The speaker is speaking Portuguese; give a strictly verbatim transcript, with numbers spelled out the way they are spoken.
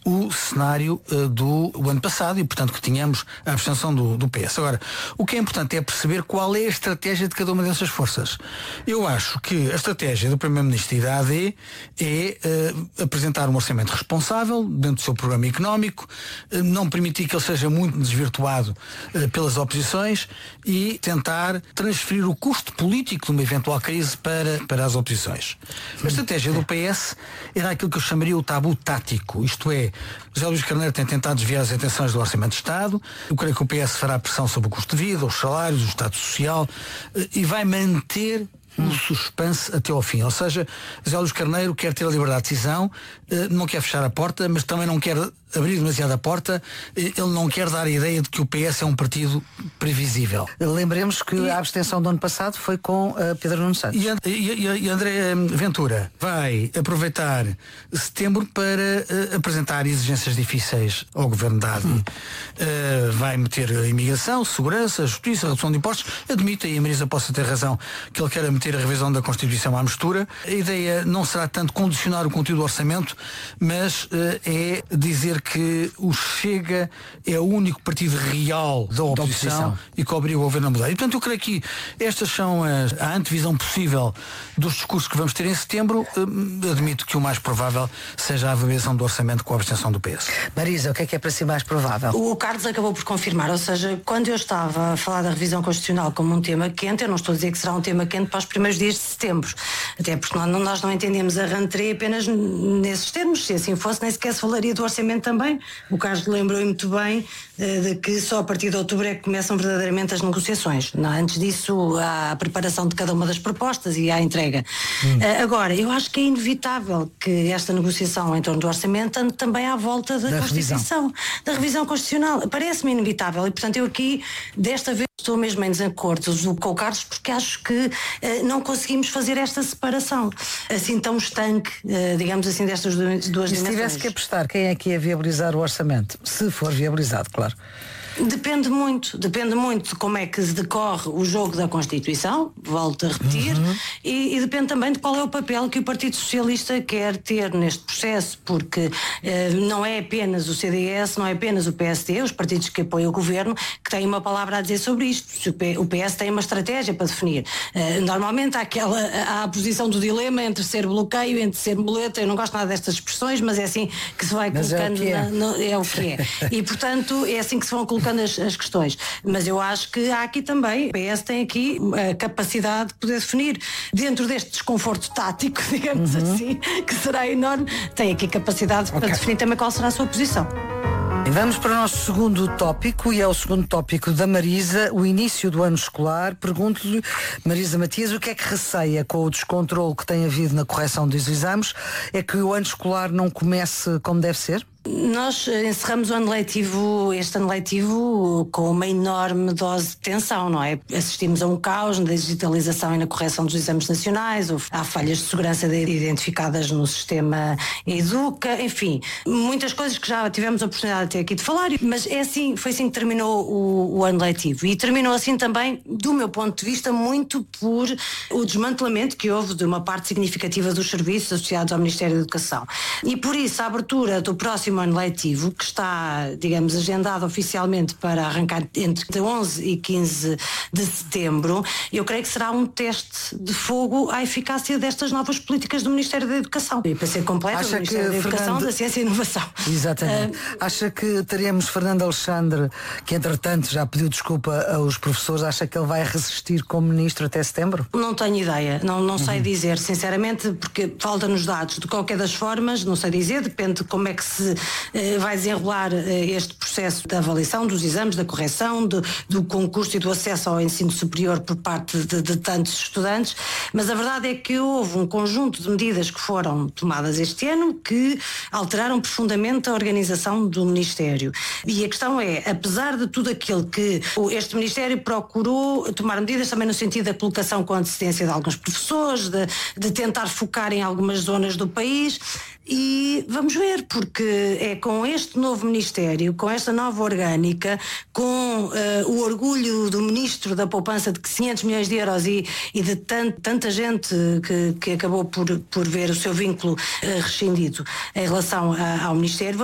o cenário uh, do o ano passado e, portanto, que tínhamos a abstenção do, do P S. Agora, o que é importante é perceber qual é a estratégia de cada uma dessas forças. Eu acho que a estratégia do Primeiro-Ministro e da A D é uh, apresentar um orçamento responsável dentro do seu programa económico, uh, não permitir que ele seja muito desvirtuado uh, pelas oposições e tentar transferir o custo político de uma eventual crise para, para as oposições. A estratégia do P S era aquilo que eu chamaria o tabu tático, isto é, José Luís Carneiro tem tentado desviar as atenções do Orçamento de Estado, eu creio que o P S fará pressão sobre o custo de vida, os salários, o Estado Social e vai manter o suspense até ao fim. Ou seja, José Luís Carneiro quer ter a liberdade de decisão, não quer fechar a porta, mas também não quer abrir demasiado a porta, ele não quer dar a ideia de que o P S é um partido previsível. Lembremos que e... a abstenção do ano passado foi com uh, Pedro Nuno Santos. E, e, e André Ventura vai aproveitar setembro para uh, apresentar exigências difíceis ao Governo da A D. Hum. Uh, vai meter a imigração, segurança, justiça, redução de impostos. Admito, e a Marisa possa ter razão, que ele quer meter a revisão da Constituição à mistura. A ideia não será tanto condicionar o conteúdo do orçamento, mas uh, é dizer que o Chega é o único partido real da oposição, da oposição. E que obriga o governo a mudar. E, portanto, eu creio que estas são as, a antevisão possível dos discursos que vamos ter em setembro. Uh, admito que o mais provável seja a avaliação do orçamento com a abstenção do P S. Marisa, o que é que é para si mais provável? O Carlos acabou por confirmar, ou seja, quando eu estava a falar da revisão constitucional como um tema quente, eu não estou a dizer que será um tema quente para os primeiros dias de setembro. Até porque nós não, nós não entendemos a rentrée apenas nesses termos. Se assim fosse, nem sequer se falaria do orçamento também. O Carlos lembrou muito bem uh, de que só a partir de outubro é que começam verdadeiramente as negociações. Não, antes disso há a preparação de cada uma das propostas e há a entrega. Hum. Uh, agora, eu acho que é inevitável que esta negociação em torno do orçamento ande também à volta da, da Constituição, revisão. da revisão constitucional. Parece-me inevitável e, portanto, eu aqui, desta vez, estou mesmo em desacordo com o Carlos porque acho que uh, não conseguimos fazer esta separação assim tão estanque, uh, digamos assim, destas duas, duas dimensões. Se tivesse que apostar, quem é que ia viabilizar o orçamento? Se for viabilizado, claro. Depende muito, depende muito de como é que se decorre o jogo da Constituição, volto a repetir, uhum. e, e depende também de qual é o papel que o Partido Socialista quer ter neste processo, porque eh, não é apenas o C D S, não é apenas o P S D, os partidos que apoiam o governo, que têm uma palavra a dizer sobre isto. O P S tem uma estratégia para definir. Eh, normalmente há, aquela, há a posição do dilema entre ser bloqueio, entre ser muleta, eu não gosto nada destas expressões, mas é assim que se vai mas colocando, é o que é, na, no, é, o que é. E portanto é assim que se vão colocando As, as questões, mas eu acho que há aqui também, o P S tem aqui a capacidade de poder definir dentro deste desconforto tático, digamos uhum. assim, que será enorme, tem aqui capacidade okay. para definir também qual será a sua posição. E vamos para o nosso segundo tópico, e é o segundo tópico da Marisa, o início do ano escolar. Pergunto-lhe, Marisa Matias, o que é que receia com o descontrole que tem havido na correção dos exames? É que o ano escolar não comece como deve ser? Nós encerramos o ano letivo, este ano letivo, com uma enorme dose de tensão, não é? Assistimos a um caos na digitalização e na correção dos exames nacionais, houve, há falhas de segurança identificadas no sistema Educa, enfim, muitas coisas que já tivemos a oportunidade de ter aqui de falar, mas é assim, foi assim que terminou o, o ano letivo. E terminou assim também, do meu ponto de vista, muito por o desmantelamento que houve de uma parte significativa dos serviços associados ao Ministério da Educação. E por isso, a abertura do próximo ano letivo, que está, digamos, agendado oficialmente para arrancar entre onze e quinze de setembro, eu creio que será um teste de fogo à eficácia destas novas políticas do Ministério da Educação. E para ser completo, Acha o Ministério da Educação, Fernando... da Ciência e Inovação. Exatamente. Uh... Acha que teremos Fernando Alexandre, que entretanto já pediu desculpa aos professores, acha que ele vai resistir como ministro até setembro? Não tenho ideia, não, não sei uhum. dizer, sinceramente, porque falta-nos dados. De qualquer das formas, não sei dizer, depende de como é que se vai desenrolar este processo da avaliação dos exames, da correção, do, do concurso e do acesso ao ensino superior por parte de, de tantos estudantes, mas a verdade é que houve um conjunto de medidas que foram tomadas este ano que alteraram profundamente a organização do Ministério. E a questão é, apesar de tudo aquilo que este Ministério procurou tomar medidas também no sentido da colocação com antecedência de alguns professores, de, de tentar focar em algumas zonas do país, e vamos ver, porque é com este novo Ministério, com esta nova orgânica, com uh, o orgulho do Ministro da Poupança de quinhentos milhões de euros e, e de tant, tanta gente que, que acabou por, por ver o seu vínculo uh, rescindido em relação a, ao Ministério,